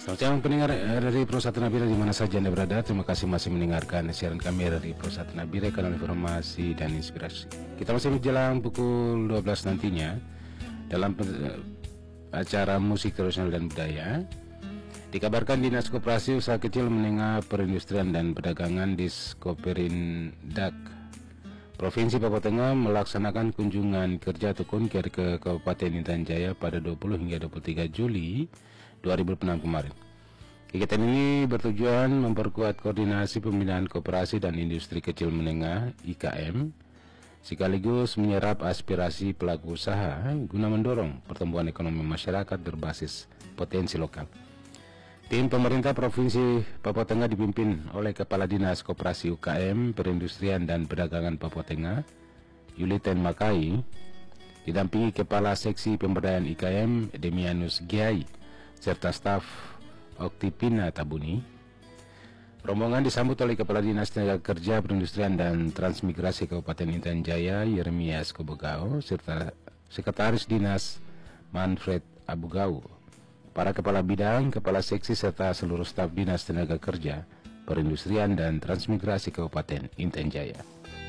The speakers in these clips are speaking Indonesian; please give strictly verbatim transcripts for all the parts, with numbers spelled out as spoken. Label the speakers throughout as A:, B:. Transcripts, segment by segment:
A: Selamat siang pendengar R R I Pro satu Nabire di mana saja Anda berada. Terima kasih masih mendengarkan siaran kami R R I Pro satu Nabire, kanal informasi dan inspirasi. Kita masih menjelang pukul dua belas nantinya dalam acara musik tradisional dan budaya. Dikabarkan Dinas Koperasi Usaha Kecil Menengah Perindustrian dan Perdagangan Diskoperindak Provinsi Papua Tengah melaksanakan kunjungan kerja atau kunker ke Kabupaten Intan Jaya pada dua puluh hingga dua puluh tiga Juli dua ribu enam kemarin. Kegiatan ini bertujuan memperkuat koordinasi pembinaan koperasi dan industri kecil menengah I K M, sekaligus menyerap aspirasi pelaku usaha guna mendorong pertumbuhan ekonomi masyarakat berbasis potensi lokal. Tim pemerintah Provinsi Papua Tengah dipimpin oleh Kepala Dinas Koperasi U K M, Perindustrian dan Perdagangan Papua Tengah, Yuliten Makai, didampingi Kepala Seksi Pemberdayaan I K M, Demianus Giai, serta staf Oktipina Tabuni. Rombongan disambut oleh Kepala Dinas Tenaga Kerja, Perindustrian dan Transmigrasi Kabupaten Intan Jaya, Yeremias Kobogao, serta Sekretaris Dinas Manfred Abugau, para kepala bidang, kepala seksi, serta seluruh staf Dinas Tenaga Kerja, Perindustrian dan Transmigrasi Kabupaten Intan Jaya.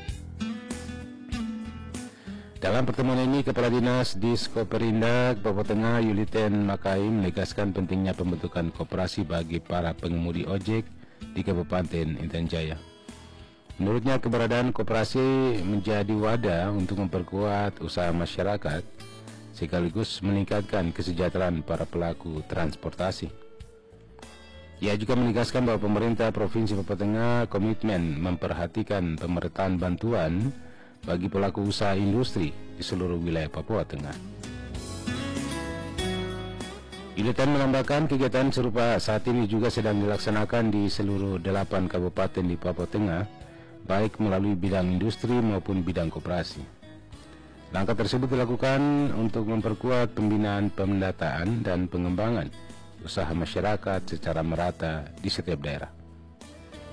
A: Dalam pertemuan ini, Kepala Dinas Diskoperindak Papua Tengah Yuliten Makai menegaskan pentingnya pembentukan koperasi bagi para pengemudi ojek di Kabupaten Intan Jaya. Menurutnya, keberadaan koperasi menjadi wadah untuk memperkuat usaha masyarakat sekaligus meningkatkan kesejahteraan para pelaku transportasi. Ia juga menegaskan bahwa pemerintah Provinsi Papua Tengah komitmen memperhatikan pemerataan bantuan bagi pelaku usaha industri di seluruh wilayah Papua Tengah. Yuliten menambahkan kegiatan serupa saat ini juga sedang dilaksanakan di seluruh delapan kabupaten di Papua Tengah, baik melalui bidang industri maupun bidang koperasi. Langkah tersebut dilakukan untuk memperkuat pembinaan, pendataan, dan pengembangan usaha masyarakat secara merata di setiap daerah.